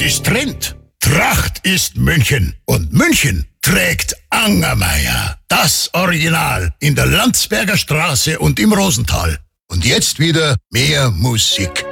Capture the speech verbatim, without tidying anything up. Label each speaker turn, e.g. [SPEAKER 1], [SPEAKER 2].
[SPEAKER 1] ist Trend. Tracht ist München. Und München trägt Angermeier. Das Original in der Landsberger Straße und im Rosental. Und jetzt wieder mehr Musik.